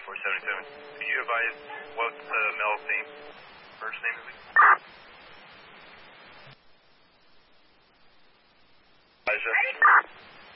477. Could you advise what the male's name, first name is?